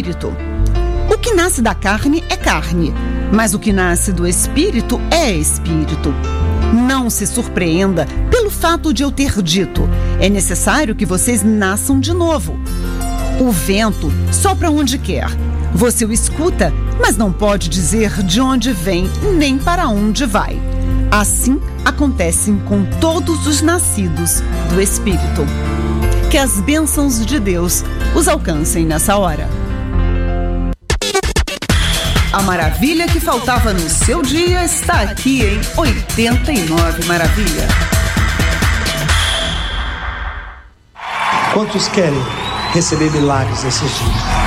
espírito. O que nasce da carne é carne, mas o que nasce do espírito é espírito. Não se surpreenda pelo fato de eu ter dito: é necessário que vocês nasçam de novo. O vento sopra onde quer. Você o escuta, mas não pode dizer de onde vem nem para onde vai. Assim acontece com todos os nascidos do Espírito. Que as bênçãos de Deus os alcancem nessa hora. A maravilha que faltava no seu dia está aqui em 89 Maravilha. Quantos querem receber milagres esses dias?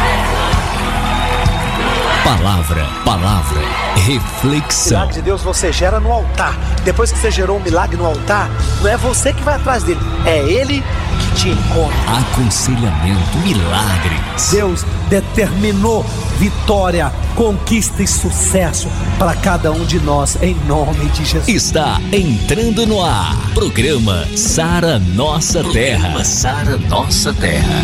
Palavra, reflexão. O milagre de Deus você gera no altar. Depois que você gerou um milagre no altar, não é você que vai atrás dele, é ele que te encontra. Aconselhamento, milagres. Deus determinou vitória, conquista e sucesso para cada um de nós, em nome de Jesus. Está entrando no ar. Programa Sara Nossa Terra. Sara Nossa Terra.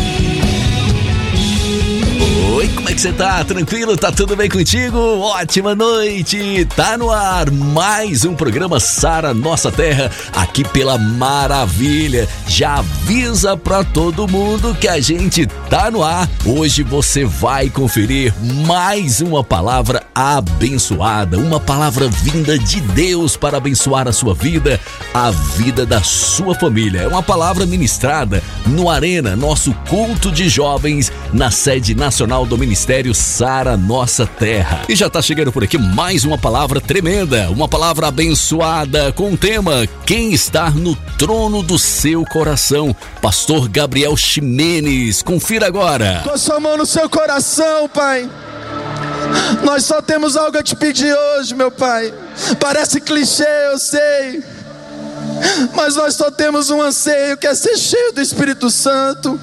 Oi, como é que você tá? Tranquilo? Tá tudo bem contigo? Ótima noite! Tá no ar mais um programa Sara Nossa Terra, aqui pela Maravilha. Já avisa pra todo mundo que a gente tá no ar. Hoje você vai conferir mais uma palavra abençoada, uma palavra vinda de Deus para abençoar a sua vida, a vida da sua família. É uma palavra ministrada no Arena, nosso culto de jovens, na sede nacional do Ministério Sara Nossa Terra. E já tá chegando por aqui mais uma palavra tremenda, uma palavra abençoada com o tema: quem está no trono do seu coração? Pastor Gabriel Ximenes, confira agora. Com a sua mão no seu coração, Pai. Nós só temos algo a te pedir hoje, meu Pai. Parece clichê, eu sei, mas nós só temos um anseio, que é ser cheio do Espírito Santo.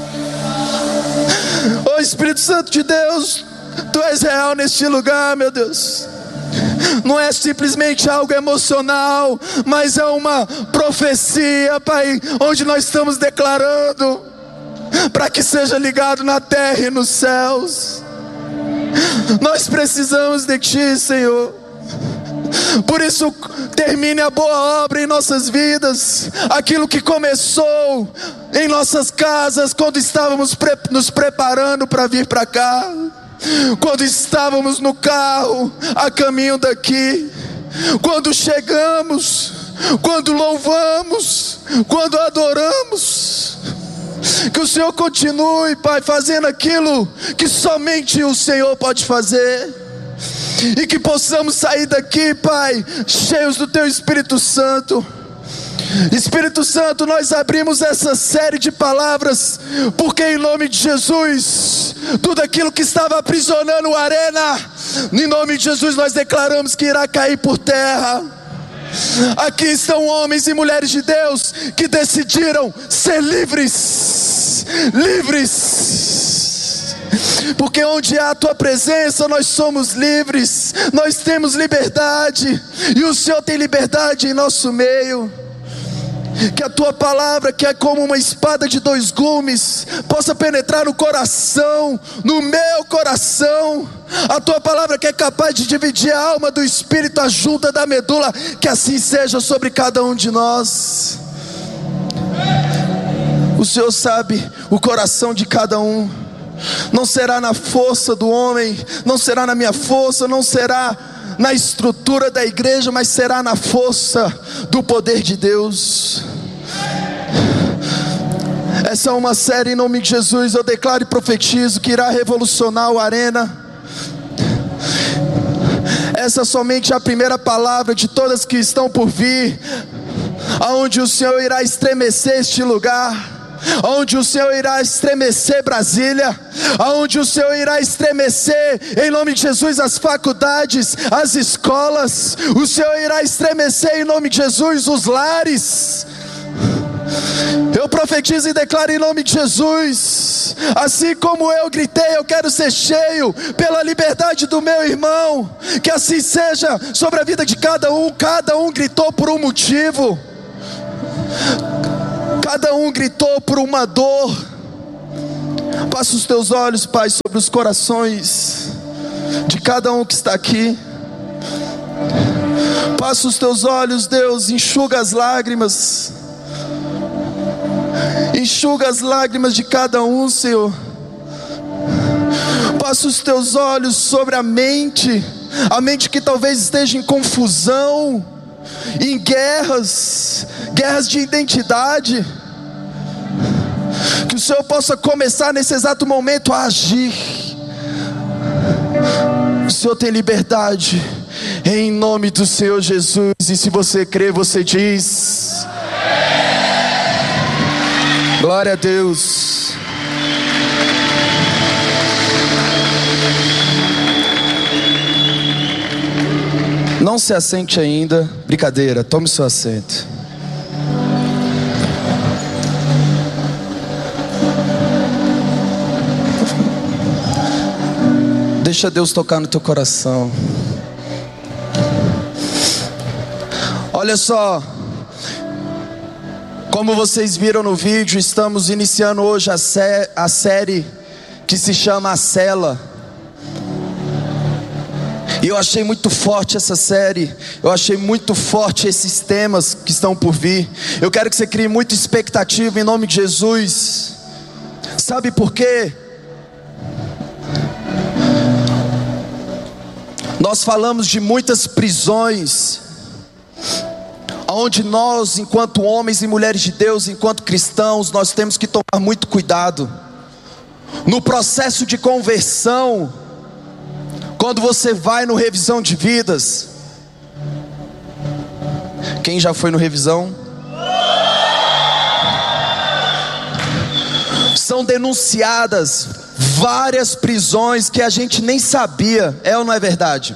Ô Espírito Santo de Deus, Tu és real neste lugar, meu Deus. Não é simplesmente algo emocional, mas é uma profecia, Pai, onde nós estamos declarando para que seja ligado na terra e nos céus. Nós precisamos de Ti, Senhor. Por isso, termine a boa obra em nossas vidas. Aquilo que começou em nossas casas, quando estávamos nos preparando para vir para cá, quando estávamos no carro, a caminho daqui, quando chegamos, quando louvamos, quando adoramos. Que o Senhor continue, Pai, fazendo aquilo que somente o Senhor pode fazer. E que possamos sair daqui, Pai, cheios do Teu Espírito Santo. Espírito Santo, nós abrimos essa série de palavras, porque em nome de Jesus, tudo aquilo que estava aprisionando o Arena, em nome de Jesus nós declaramos que irá cair por terra. Aqui estão homens e mulheres de Deus que decidiram ser livres, porque onde há a Tua presença nós somos livres, nós temos liberdade, e o Senhor tem liberdade em nosso meio. Que a Tua palavra, que é como uma espada de dois gumes, possa penetrar no coração, no meu coração. A Tua palavra, que é capaz de dividir a alma do espírito, a junta da medula. Que assim seja sobre cada um de nós. O Senhor sabe o coração de cada um. Não será na força do homem, não será na minha força, não será na estrutura da igreja, mas será na força do poder de Deus. Essa é uma série em nome de Jesus. Eu declaro e profetizo que irá revolucionar o Arena. Essa é somente a primeira palavra de todas que estão por vir, aonde o Senhor irá estremecer este lugar, onde o Senhor irá estremecer Brasília, onde o Senhor irá estremecer em nome de Jesus as faculdades, as escolas. O Senhor irá estremecer em nome de Jesus os lares. Eu profetizo e declaro em nome de Jesus, assim como eu gritei, eu quero ser cheio pela liberdade do meu irmão. Que assim seja sobre a vida de cada um gritou por um motivo, cada um gritou por uma dor. Passa os teus olhos, Pai, sobre os corações de cada um que está aqui. Passa os teus olhos, Deus, enxuga as lágrimas. Enxuga as lágrimas de cada um, Senhor. Passa os teus olhos sobre a mente que talvez esteja em confusão, em guerras de identidade. Que o Senhor possa começar nesse exato momento a agir. O Senhor tem liberdade, em nome do Senhor Jesus. E se você crê, você diz: glória a Deus. Não se assente ainda, brincadeira, tome seu assento. Deixa Deus tocar no teu coração. Olha só, como vocês viram no vídeo, estamos iniciando hoje a série que se chama A Cela. E eu achei muito forte essa série. Eu achei muito forte esses temas que estão por vir. Eu quero que você crie muita expectativa em nome de Jesus. Sabe por quê? Nós falamos de muitas prisões, onde nós, enquanto homens e mulheres de Deus, enquanto cristãos, nós temos que tomar muito cuidado. No processo de conversão, quando você vai no revisão de vidas, quem já foi no revisão? São denunciadas várias prisões que a gente nem sabia, é ou não é verdade?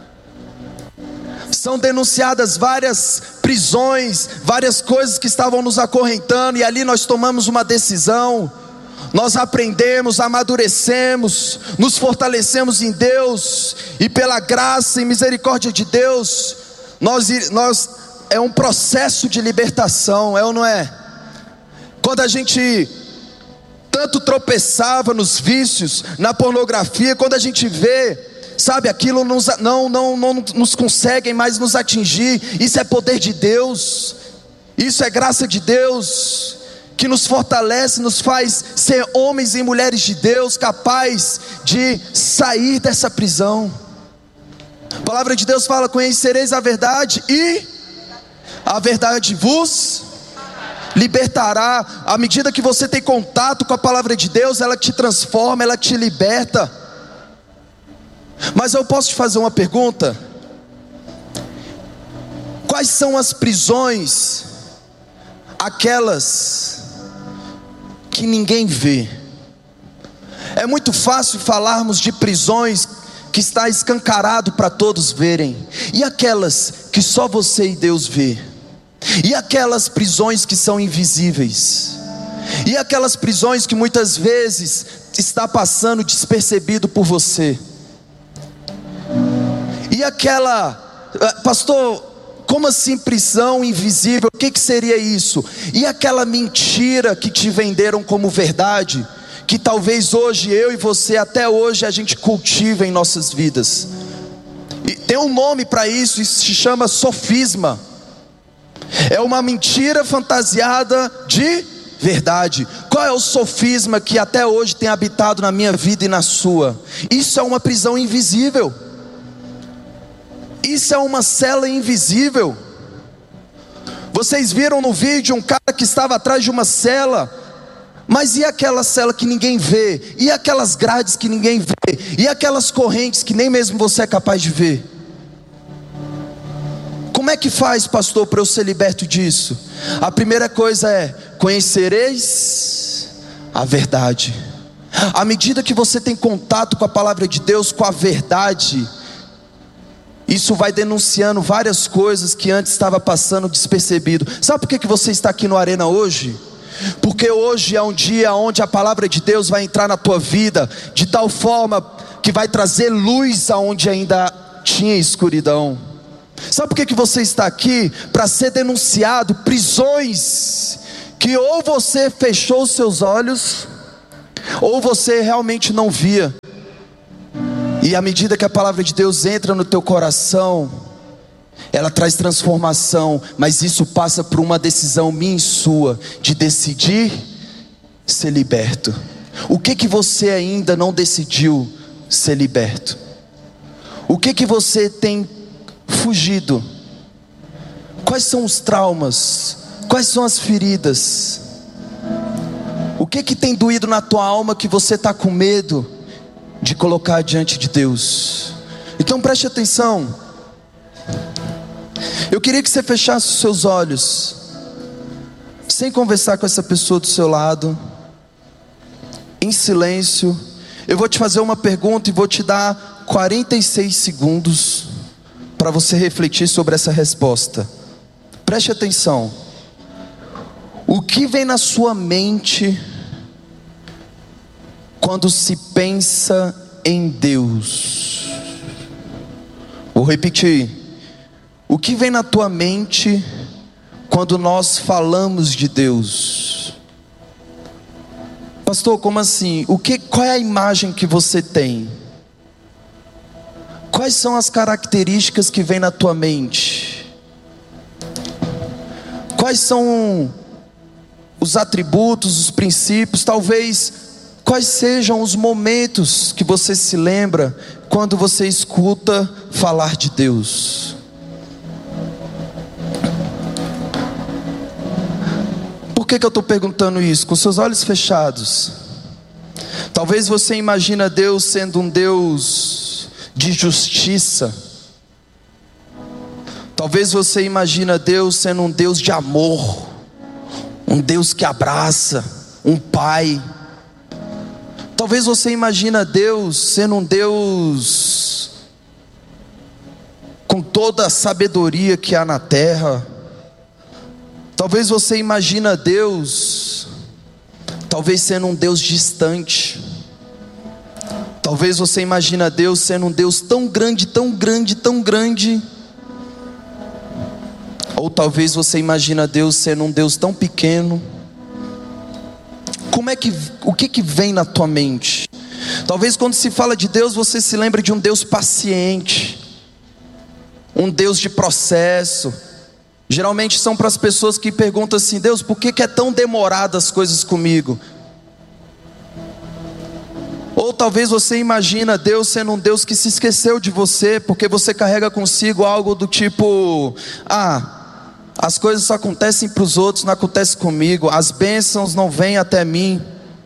São denunciadas várias prisões, várias coisas que estavam nos acorrentando, e ali nós tomamos uma decisão. Nós aprendemos, amadurecemos, nos fortalecemos em Deus, e pela graça e misericórdia de Deus, é um processo de libertação, é ou não é? Quando a gente tanto tropeçava nos vícios, na pornografia, quando a gente vê, sabe, aquilo não nos consegue mais nos atingir, isso é poder de Deus, isso é graça de Deus, que nos fortalece, nos faz ser homens e mulheres de Deus, capazes de sair dessa prisão. A palavra de Deus fala: conhecereis a verdade e a verdade vos libertará. À medida que você tem contato com a palavra de Deus, ela te transforma, ela te liberta. Mas eu posso te fazer uma pergunta: quais são as prisões, aquelas que ninguém vê? É muito fácil falarmos de prisões que está escancarado para todos verem, e aquelas que só você e Deus vê, e aquelas prisões que são invisíveis, e aquelas prisões que muitas vezes está passando despercebido por você, e aquela, pastor, como assim prisão invisível? O que seria isso? E aquela mentira que te venderam como verdade, que talvez hoje eu e você, até hoje, a gente cultiva em nossas vidas. E tem um nome para isso, isso se chama sofisma. É uma mentira fantasiada de verdade. Qual é o sofisma que até hoje tem habitado na minha vida e na sua? Isso é uma prisão invisível. Isso é uma cela invisível. Vocês viram no vídeo um cara que estava atrás de uma cela, mas e aquela cela que ninguém vê? E aquelas grades que ninguém vê? E aquelas correntes que nem mesmo você é capaz de ver? Como é que faz, pastor, para eu ser liberto disso? A primeira coisa é: conhecereis a verdade. À medida que você tem contato com a palavra de Deus, com a verdade, isso vai denunciando várias coisas que antes estava passando despercebido. Sabe por que você está aqui no Arena hoje? Porque hoje é um dia onde a palavra de Deus vai entrar na tua vida de tal forma que vai trazer luz aonde ainda tinha escuridão. Sabe por que você está aqui? Para ser denunciado prisões que ou você fechou os seus olhos Ou você realmente não via, e à medida que a palavra de Deus entra no teu coração, ela traz transformação, mas isso passa por uma decisão minha e sua, de decidir ser liberto. O que você ainda não decidiu ser liberto? O que você tem fugido? Quais são os traumas? Quais são as feridas? O que tem doído na tua alma que você está com medo de colocar diante de Deus? Então preste atenção. Eu queria que você fechasse os seus olhos, sem conversar com essa pessoa do seu lado, em silêncio. Eu vou te fazer uma pergunta e vou te dar 46 segundos para você refletir sobre essa resposta. Preste atenção. O que vem na sua mente quando se pensa em Deus? Vou repetir. O que vem na tua mente quando nós falamos de Deus? Pastor, como assim? Qual é a imagem que você tem? Quais são as características que vem na tua mente? Quais são os atributos, os princípios? Talvez, quais sejam os momentos que você se lembra quando você escuta falar de Deus? Por que eu estou perguntando isso? Com seus olhos fechados. Talvez você imagina Deus sendo um Deus de justiça. Talvez você imagina Deus sendo um Deus de amor, um Deus que abraça, um pai. Talvez você imagina Deus sendo um Deus com toda a sabedoria que há na terra. Talvez você imagina Deus, talvez sendo um Deus distante. Talvez você imagina Deus sendo um Deus tão grande, tão grande, tão grande. Ou talvez você imagina Deus sendo um Deus tão pequeno. O que vem na tua mente? Talvez quando se fala de Deus, você se lembra de um Deus paciente, um Deus de processo. Geralmente são para as pessoas que perguntam assim: Deus, por que é tão demorado as coisas comigo? Ou talvez você imagina Deus sendo um Deus que se esqueceu de você, porque você carrega consigo algo do tipo: as coisas só acontecem para os outros, não acontecem comigo, as bênçãos não vêm até mim.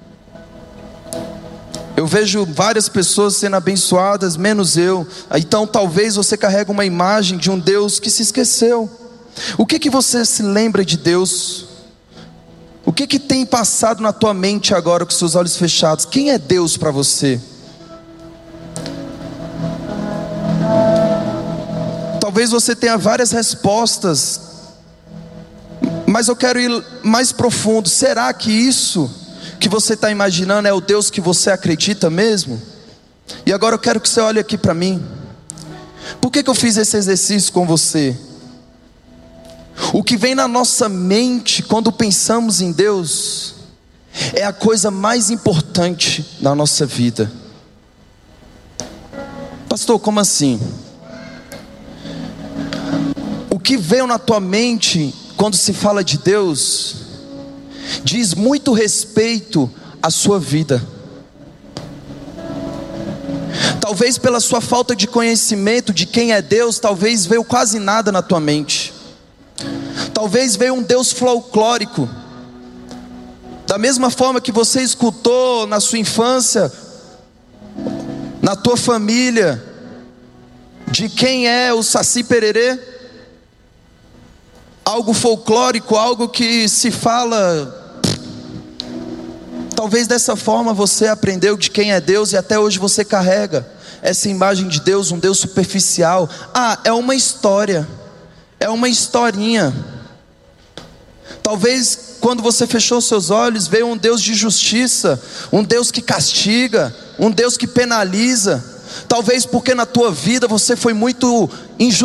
Eu vejo várias pessoas sendo abençoadas, menos eu. Então talvez você carregue uma imagem de um Deus que se esqueceu. O que você se lembra de Deus? O que tem passado na tua mente agora com seus olhos fechados? Quem é Deus para você? Talvez você tenha várias respostas, mas eu quero ir mais profundo. Será que isso que você está imaginando é o Deus que você acredita mesmo? E agora eu quero que você olhe aqui para mim. Por que eu fiz esse exercício com você? O que vem na nossa mente quando pensamos em Deus é a coisa mais importante da nossa vida. Pastor, como assim? O que veio na tua mente quando se fala de Deus diz muito respeito à sua vida. Talvez pela sua falta de conhecimento de quem é Deus, talvez veio quase nada na tua mente. Talvez veio um Deus folclórico. Da mesma forma que você escutou na sua infância, na tua família, de quem é o Saci Pererê, algo folclórico, algo que se fala. Talvez dessa forma você aprendeu de quem é Deus e até hoje você carrega essa imagem de Deus, um Deus superficial. É uma história, é uma historinha. Talvez quando você fechou seus olhos, veio um Deus de justiça, um Deus que castiga, um Deus que penaliza. Talvez porque na tua vida você foi muito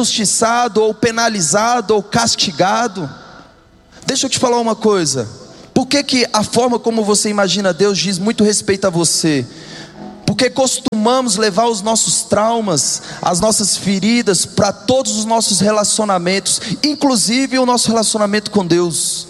injustiçado, ou penalizado, ou castigado. Deixa eu te falar uma coisa. Por que a forma como você imagina Deus diz muito respeito a você? Porque costumamos levar os nossos traumas, as nossas feridas para todos os nossos relacionamentos, inclusive o nosso relacionamento com Deus.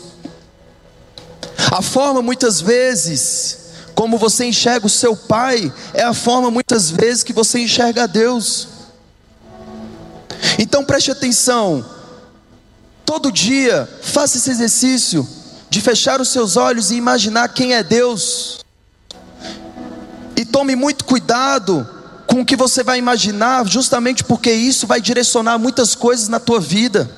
A forma muitas vezes como você enxerga o seu pai é a forma muitas vezes que você enxerga a Deus. Então preste atenção, todo dia faça esse exercício de fechar os seus olhos e imaginar quem é Deus. E tome muito cuidado com o que você vai imaginar, justamente porque isso vai direcionar muitas coisas na tua vida.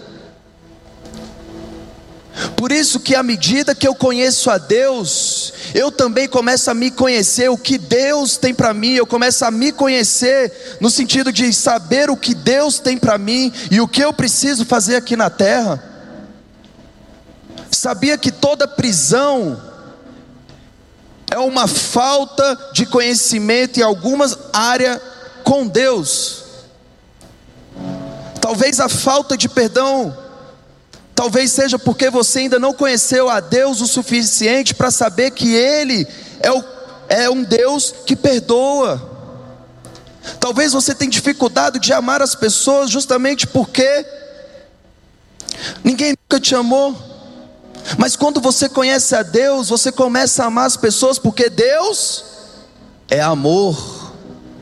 Por isso que à medida que eu conheço a Deus, eu também começo a me conhecer o que Deus tem para mim. Eu começo a me conhecer no sentido de saber o que Deus tem para mim e o que eu preciso fazer aqui na terra. Sabia que toda prisão é uma falta de conhecimento em algumas áreas com Deus? Talvez a falta de perdão, talvez seja porque você ainda não conheceu a Deus o suficiente para saber que Ele é um Deus que perdoa. Talvez você tenha dificuldade de amar as pessoas justamente porque ninguém nunca te amou. Mas quando você conhece a Deus, você começa a amar as pessoas, porque Deus é amor.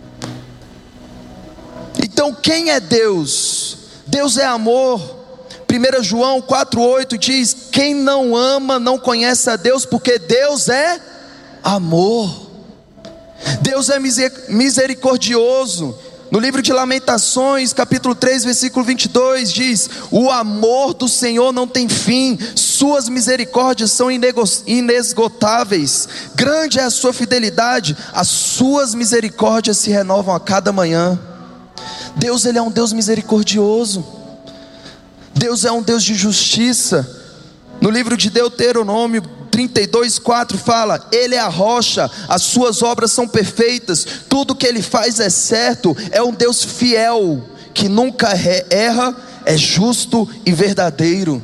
Então quem é Deus? Deus é amor. 1 João 4,8 diz: quem não ama não conhece a Deus, porque Deus é amor. Deus é misericordioso. No livro de Lamentações, capítulo 3, versículo 22 diz: o amor do Senhor não tem fim, suas misericórdias são inesgotáveis, grande é a sua fidelidade, as suas misericórdias se renovam a cada manhã. Deus, Ele é um Deus misericordioso. Deus é um Deus de justiça. No livro de Deuteronômio 32:4 fala: Ele é a rocha, as suas obras são perfeitas, tudo que Ele faz é certo. É um Deus fiel, que nunca erra, é justo e verdadeiro.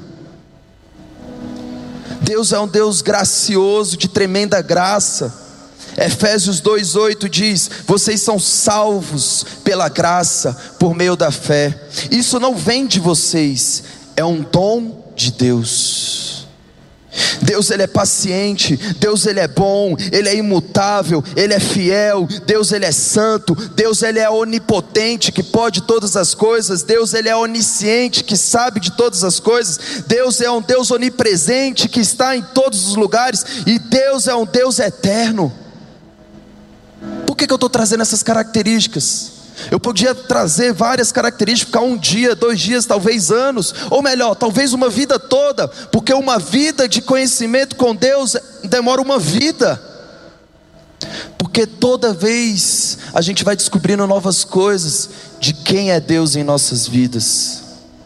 Deus é um Deus gracioso, de tremenda graça. Efésios 2:8 diz: vocês são salvos pela graça, por meio da fé. Isso não vem de vocês, é um dom de Deus. Deus, Ele é paciente. Deus, Ele é bom. Ele é imutável. Ele é fiel. Deus, Ele é santo. Deus, Ele é onipotente, que pode todas as coisas. Deus, Ele é onisciente, que sabe de todas as coisas. Deus é um Deus onipresente, que está em todos os lugares. E Deus é um Deus eterno. Por que eu estou trazendo essas características? Eu podia trazer várias características, ficar um dia, 2 dias, talvez anos, ou melhor, talvez uma vida toda, porque uma vida de conhecimento com Deus demora uma vida, porque toda vez a gente vai descobrindo novas coisas de quem é Deus em nossas vidas.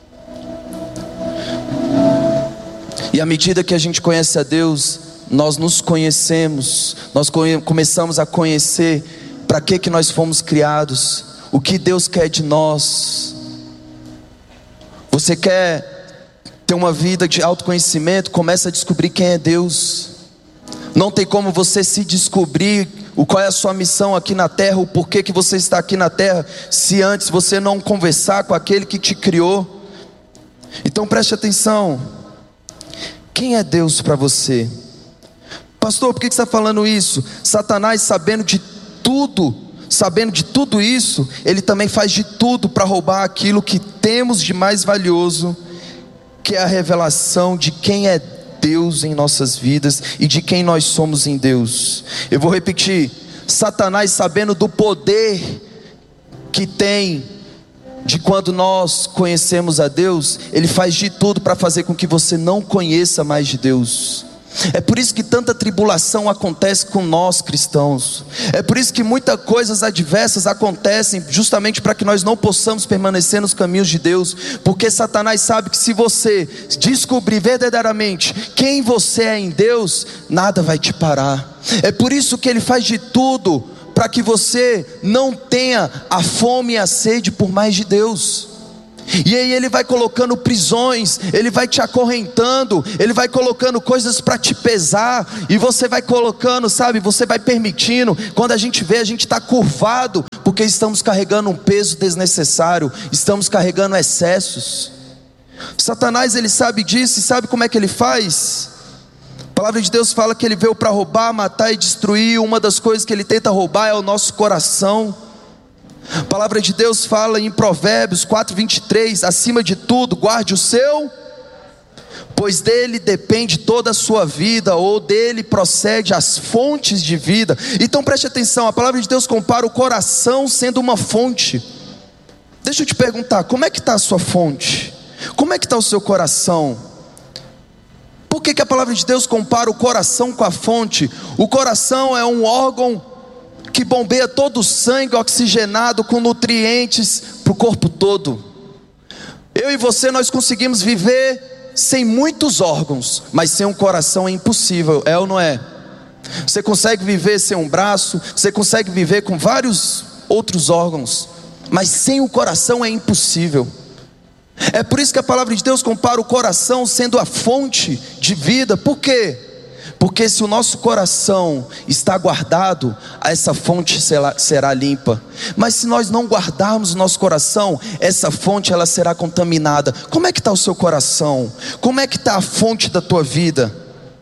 E à medida que a gente conhece a Deus, nós nos conhecemos, nós começamos a conhecer para que nós fomos criados, o que Deus quer de nós. Você quer ter uma vida de autoconhecimento? Começa a descobrir quem é Deus. Não tem como você se descobrir qual é a sua missão aqui na terra, o porquê que você está aqui na terra, se antes você não conversar com aquele que te criou. Então preste atenção, quem é Deus para você? Pastor, por que você está falando isso? Satanás, sabendo de tudo isso, ele também faz de tudo para roubar aquilo que temos de mais valioso, que é a revelação de quem é Deus em nossas vidas e de quem nós somos em Deus. Eu vou repetir: Satanás, sabendo do poder que tem de quando nós conhecemos a Deus, ele faz de tudo para fazer com que você não conheça mais de Deus. É por isso que tanta tribulação acontece com nós cristãos. É por isso que muitas coisas adversas acontecem, justamente para que nós não possamos permanecer nos caminhos de Deus. Porque Satanás sabe que se você descobrir verdadeiramente quem você é em Deus, nada vai te parar. É por isso que ele faz de tudo para que você não tenha a fome e a sede por mais de Deus. E aí ele vai colocando prisões, ele vai te acorrentando, ele vai colocando coisas para te pesar, e você vai colocando, sabe, você vai permitindo. Quando a gente vê, a gente está curvado, porque estamos carregando um peso desnecessário, estamos carregando excessos. Satanás, ele sabe disso, e sabe como é que ele faz? A palavra de Deus fala que ele veio para roubar, matar e destruir. Uma das coisas que ele tenta roubar é o nosso coração. A palavra de Deus fala em Provérbios 4:23, acima de tudo, guarde o seu, pois dele depende toda a sua vida, ou dele procede as fontes de vida. Então preste atenção, a palavra de Deus compara o coração sendo uma fonte. Deixa eu te perguntar, como é que está a sua fonte? Como é que está o seu coração? Por que a palavra de Deus compara o coração com a fonte? O coração é um órgão que bombeia todo o sangue oxigenado com nutrientes para o corpo todo. Eu e você, nós conseguimos viver sem muitos órgãos, mas sem um coração é impossível, é ou não é? Você consegue viver sem um braço, você consegue viver com vários outros órgãos, mas sem o coração é impossível. É por isso que a palavra de Deus compara o coração sendo a fonte de vida. Por quê? Porque se o nosso coração está guardado, essa fonte será limpa. Mas se nós não guardarmos o nosso coração, essa fonte ela será contaminada. Como é que está o seu coração? Como é que está a fonte da tua vida?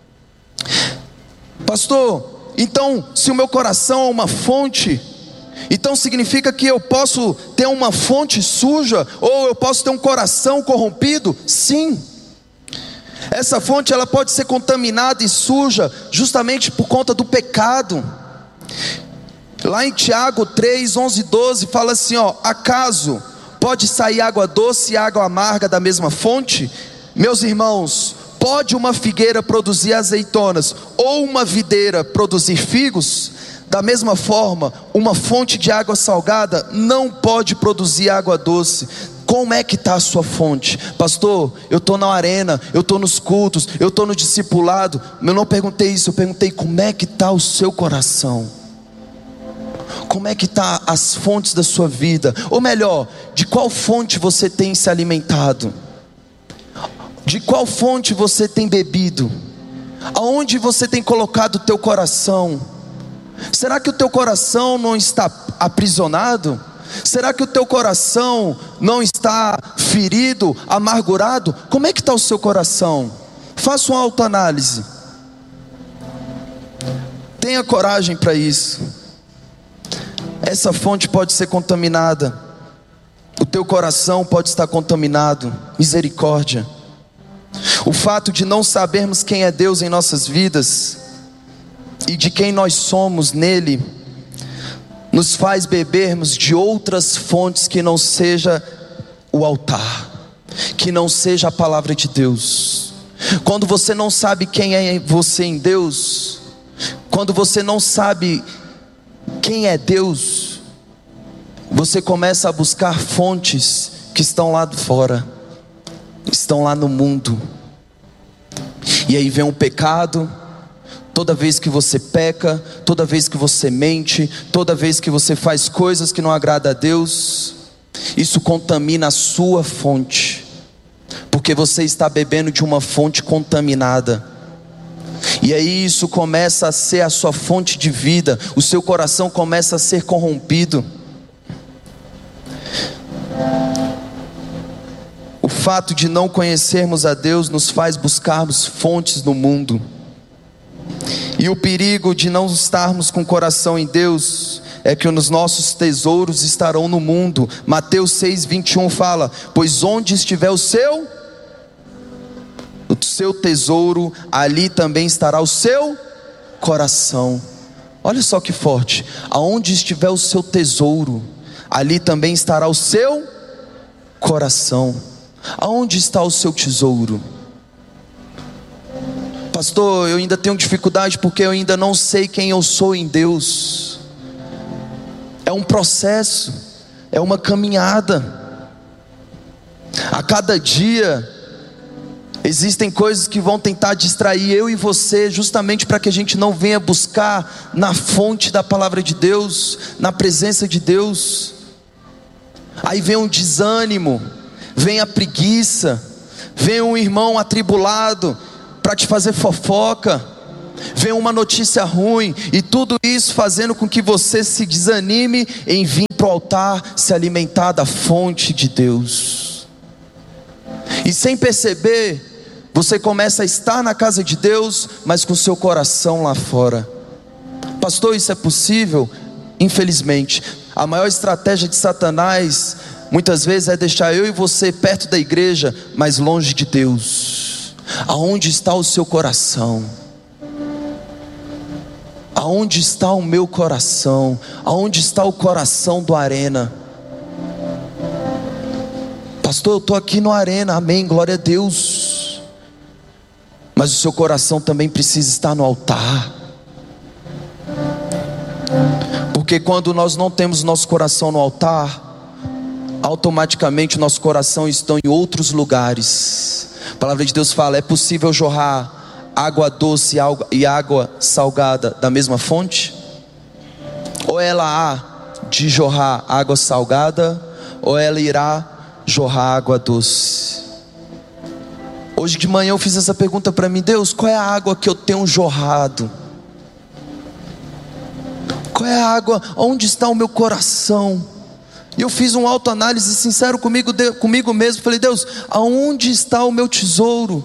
Pastor, então se o meu coração é uma fonte, então significa que eu posso ter uma fonte suja, ou eu posso ter um coração corrompido? Sim. Essa fonte ela pode ser contaminada e suja justamente por conta do pecado. Lá em Tiago 3, 11 e 12 fala assim, acaso pode sair água doce e água amarga da mesma fonte? Meus irmãos, pode uma figueira produzir azeitonas, ou uma videira produzir figos? Da mesma forma, uma fonte de água salgada não pode produzir água doce. Como é que está a sua fonte? Pastor, eu estou na arena, eu estou nos cultos, eu estou no discipulado. Eu não perguntei isso, eu perguntei como é que está o seu coração. Como é que está as fontes da sua vida? Ou melhor, de qual fonte você tem se alimentado? De qual fonte você tem bebido? Aonde você tem colocado o teu coração? Será que o teu coração não está aprisionado? Será que o teu coração não está ferido, amargurado? Como é que está o seu coração? Faça uma autoanálise. Tenha coragem para isso. Essa fonte pode ser contaminada. O teu coração pode estar contaminado. Misericórdia. O fato de não sabermos quem é Deus em nossas vidas e de quem nós somos nele, nos faz bebermos de outras fontes que não seja o altar, que não seja a palavra de Deus. Quando você não sabe quem é você em Deus, quando você não sabe quem é Deus, você começa a buscar fontes que estão lá de fora, estão lá no mundo. E aí vem um pecado. Toda vez que você peca, toda vez que você mente, toda vez que você faz coisas que não agradam a Deus, isso contamina a sua fonte, porque você está bebendo de uma fonte contaminada. E aí isso começa a ser a sua fonte de vida, o seu coração começa a ser corrompido. O fato de não conhecermos a Deus nos faz buscarmos fontes no mundo. E o perigo de não estarmos com o coração em Deus é que os nossos tesouros estarão no mundo. Mateus 6:21 fala: pois onde estiver o seu tesouro, ali também estará o seu coração. Olha só que forte. Aonde estiver o seu tesouro, ali também estará o seu coração. Aonde está o seu tesouro? Pastor, eu ainda tenho dificuldade porque eu ainda não sei quem eu sou em Deus. É um processo, é uma caminhada. A cada dia existem coisas que vão tentar distrair eu e você, justamente para que a gente não venha buscar na fonte da palavra de Deus, na presença de Deus. Aí vem um desânimo, vem a preguiça, vem um irmão atribulado para te fazer fofoca, vem uma notícia ruim, e tudo isso fazendo com que você se desanime em vir para o altar se alimentar da fonte de Deus. E sem perceber, você começa a estar na casa de Deus, mas com seu coração lá fora. Pastor, isso é possível? Infelizmente. A maior estratégia de Satanás muitas vezes é deixar eu e você perto da igreja, mas longe de Deus. Aonde está o seu coração? Aonde está o meu coração? Aonde está o coração do Arena? Pastor, eu estou aqui no Arena, amém, glória a Deus. Mas o seu coração também precisa estar no altar. Porque quando nós não temos nosso coração no altar, automaticamente o nosso coração está em outros lugares. A palavra de Deus fala: é possível jorrar água doce e água salgada da mesma fonte? Ou ela há de jorrar água salgada, ou ela irá jorrar água doce. Hoje de manhã eu fiz essa pergunta para mim: Deus, qual é a água que eu tenho jorrado? Qual é a água? Onde está o meu coração? E eu fiz uma autoanálise sincero comigo mesmo. Falei: Deus, aonde está o meu tesouro?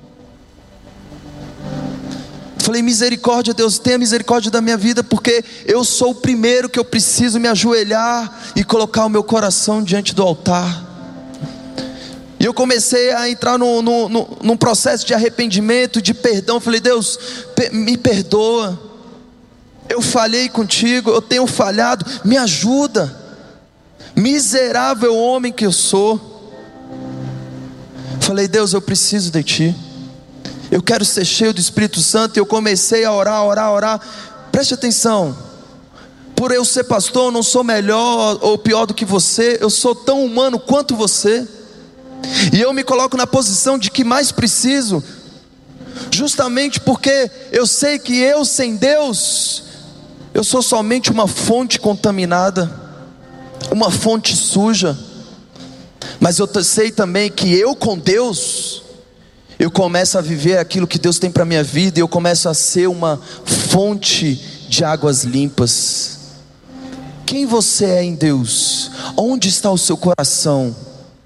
Falei: misericórdia, Deus, tenha misericórdia da minha vida, porque eu sou o primeiro que eu preciso me ajoelhar e colocar o meu coração diante do altar. E eu comecei a entrar num processo de arrependimento, de perdão. Falei: Deus, me perdoa, eu falhei contigo, eu tenho falhado, me ajuda, miserável homem que eu sou. Falei: Deus, eu preciso de Ti, eu quero ser cheio do Espírito Santo. E eu comecei a orar. Preste atenção, por eu ser pastor, eu não sou melhor ou pior do que você, eu sou tão humano quanto você. E eu me coloco na posição de que mais preciso, justamente porque eu sei que eu sem Deus, eu sou somente uma fonte contaminada, uma fonte suja. Mas eu sei também que eu com Deus, eu começo a viver aquilo que Deus tem para a minha vida, e eu começo a ser uma fonte de águas limpas. Quem você é em Deus? Onde está o seu coração?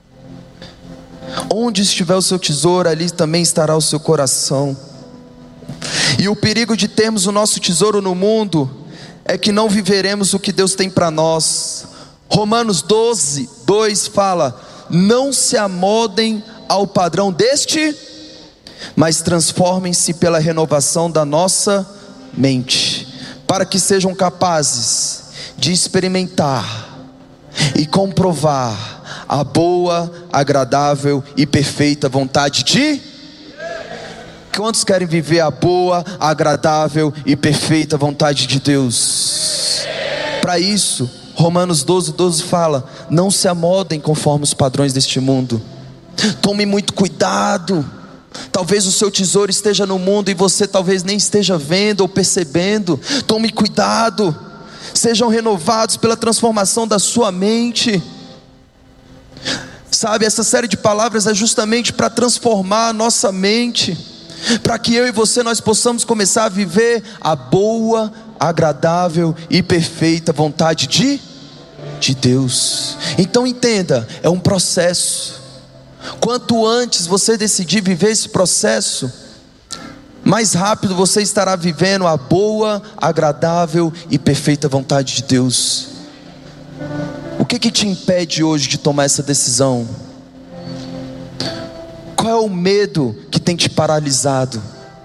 Onde estiver o seu tesouro, ali também estará o seu coração. E o perigo de termos o nosso tesouro no mundo é que não viveremos o que Deus tem para nós. Romanos 12:2 fala: não se amoldem ao padrão deste, mas transformem-se pela renovação da nossa mente, para que sejam capazes de experimentar e comprovar a boa, agradável e perfeita vontade de... Quantos querem viver a boa, agradável e perfeita vontade de Deus? Para isso, Romanos 12:12 fala: não se amoldem conforme os padrões deste mundo. Tome muito cuidado. Talvez o seu tesouro esteja no mundo e você talvez nem esteja vendo ou percebendo. Tome cuidado. Sejam renovados pela transformação da sua mente. Sabe, essa série de palavras é justamente para transformar a nossa mente, para que eu e você nós possamos começar a viver a boa, agradável e perfeita vontade de Deus. Então entenda, é um processo. Quanto antes você decidir viver esse processo, mais rápido você estará vivendo a boa, agradável e perfeita vontade de Deus. O que te impede hoje de tomar essa decisão? Qual é o medo que tem te paralisado?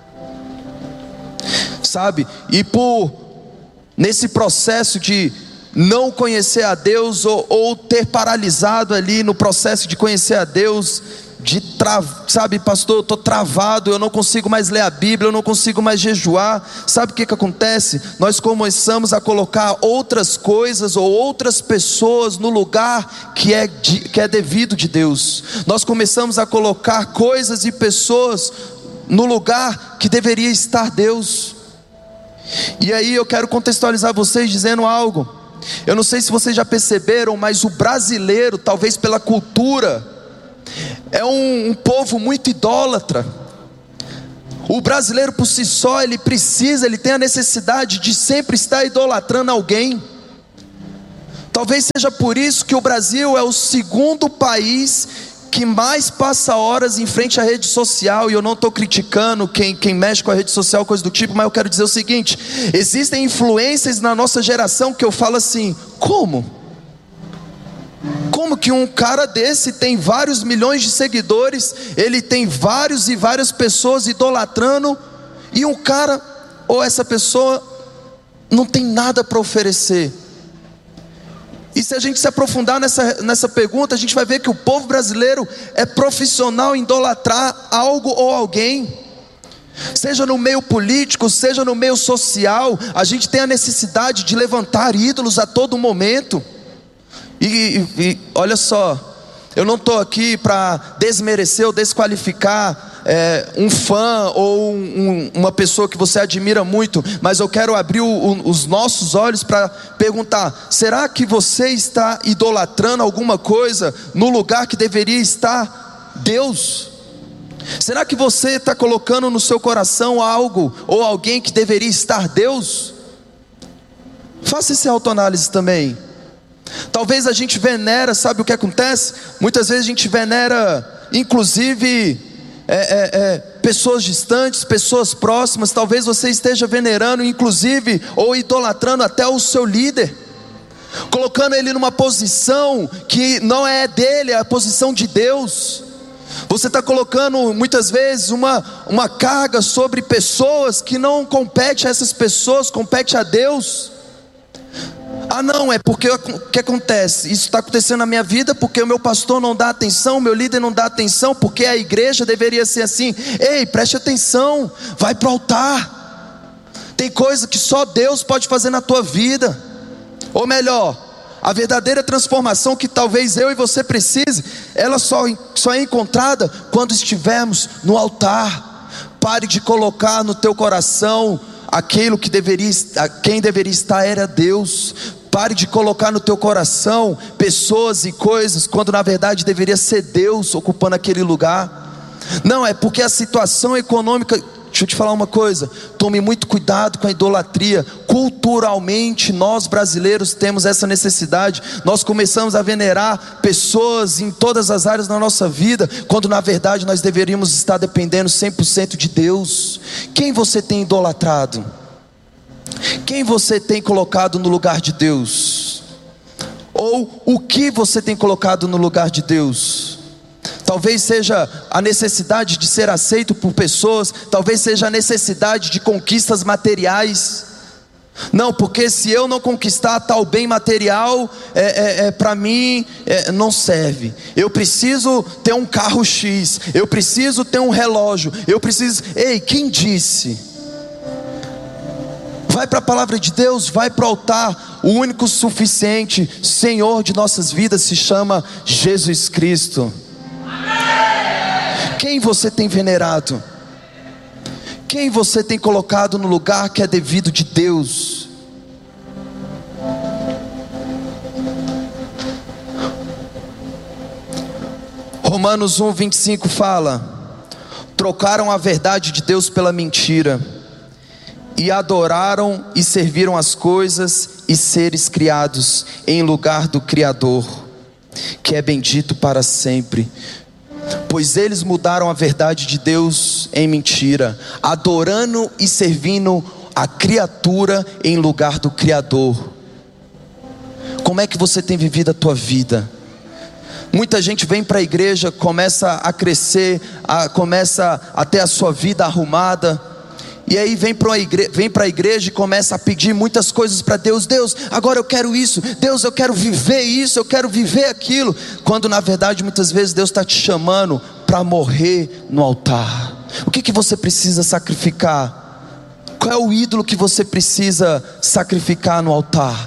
Sabe, e nesse processo de não conhecer a Deus, ou ter paralisado ali no processo de conhecer a Deus, sabe, pastor, eu estou travado, eu não consigo mais ler a Bíblia, eu não consigo mais jejuar. Sabe o que acontece? Nós começamos a colocar outras coisas ou outras pessoas no lugar que é devido de Deus. Nós começamos a colocar coisas e pessoas no lugar que deveria estar Deus. E aí eu quero contextualizar vocês dizendo algo. Eu não sei se vocês já perceberam, mas o brasileiro, talvez pela cultura é um povo muito idólatra. O brasileiro por si só, ele tem a necessidade de sempre estar idolatrando alguém. Talvez seja por isso que o Brasil é o segundo país que mais passa horas em frente à rede social. E eu não estou criticando quem mexe com a rede social, coisa do tipo, mas eu quero dizer o seguinte: existem influências na nossa geração que eu falo assim: como que um cara desse tem vários milhões de seguidores, ele tem vários e várias pessoas idolatrando, e um cara ou essa pessoa não tem nada para oferecer? E se a gente se aprofundar nessa pergunta, a gente vai ver que o povo brasileiro é profissional em idolatrar algo ou alguém. Seja no meio político, seja no meio social, a gente tem a necessidade de levantar ídolos a todo momento. E olha só, eu não estou aqui para desmerecer ou desqualificar um fã ou uma pessoa que você admira muito, mas eu quero abrir os nossos olhos para perguntar: será que você está idolatrando alguma coisa no lugar que deveria estar Deus? Será que você está colocando no seu coração algo ou alguém que deveria estar Deus? Faça essa autoanálise também. Talvez a gente venera, sabe o que acontece? Muitas vezes a gente venera, inclusive, pessoas distantes, pessoas próximas. Talvez você esteja venerando, inclusive, ou idolatrando até o seu líder, colocando ele numa posição que não é dele, é a posição de Deus. Você está colocando muitas vezes uma carga sobre pessoas que não compete a essas pessoas, compete a Deus. Ah não, é porque o que acontece? Isso está acontecendo na minha vida porque o meu pastor não dá atenção, o meu líder não dá atenção, porque a igreja deveria ser assim. Ei, preste atenção, vai para o altar. Tem coisa que só Deus pode fazer na tua vida. Ou melhor, a verdadeira transformação que talvez eu e você precise, ela só é encontrada quando estivermos no altar. Pare de colocar no teu coração aquilo que quem deveria estar era Deus. Pare de colocar no teu coração pessoas e coisas, quando na verdade deveria ser Deus ocupando aquele lugar. Não, é porque a situação econômica. Deixa eu te falar uma coisa, tome muito cuidado com a idolatria. Culturalmente nós brasileiros temos essa necessidade. Nós começamos a venerar pessoas em todas as áreas da nossa vida, quando na verdade nós deveríamos estar dependendo 100% de Deus. Quem você tem idolatrado? Quem você tem colocado no lugar de Deus? Ou o que você tem colocado no lugar de Deus? Talvez seja a necessidade de ser aceito por pessoas, talvez seja a necessidade de conquistas materiais. Não, porque se eu não conquistar tal bem material, para mim não serve. Eu preciso ter um carro X, eu preciso ter um relógio, eu preciso. Ei, quem disse? Vai para a palavra de Deus, vai para o altar. O único suficiente Senhor de nossas vidas se chama Jesus Cristo. Quem você tem venerado? Quem você tem colocado no lugar que é devido de Deus? Romanos 1:25 fala: trocaram a verdade de Deus pela mentira, e adoraram e serviram as coisas e seres criados em lugar do Criador, que é bendito para sempre. Pois eles mudaram a verdade de Deus em mentira, adorando e servindo a criatura em lugar do Criador. Como é que você tem vivido a tua vida? Muita gente vem para a igreja, começa a crescer, começa a ter a sua vida arrumada, e aí vem para a igreja e começa a pedir muitas coisas para Deus. Deus, agora eu quero isso. Deus, eu quero viver isso, eu quero viver aquilo. Quando na verdade muitas vezes Deus está te chamando para morrer no altar. O que você precisa sacrificar? Qual é o ídolo que você precisa sacrificar no altar?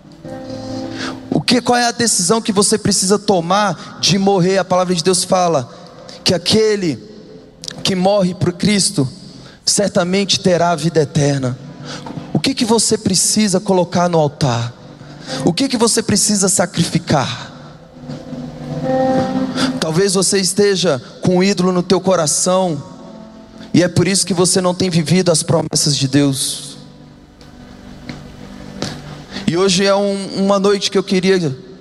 Qual é a decisão que você precisa tomar de morrer? A palavra de Deus fala que aquele que morre por Cristo certamente terá a vida eterna. O que você precisa colocar no altar? O que você precisa sacrificar? Talvez você esteja com um ídolo no teu coração, e é por isso que você não tem vivido as promessas de Deus. E hoje é uma noite que eu queria